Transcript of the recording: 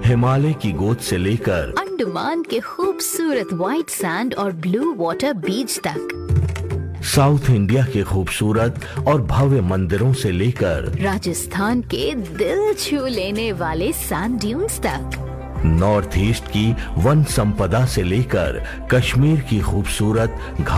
हिमालय की गोद से लेकर अंडमान के खूबसूरत व्हाइट सैंड और ब्लू वाटर बीच तक, साउथ इंडिया के खूबसूरत और भव्य मंदिरों से लेकर राजस्थान के दिल छू लेने वाले सैंड ड्यून्स तक, नॉर्थ ईस्ट की वन संपदा से लेकर कश्मीर की खूबसूरत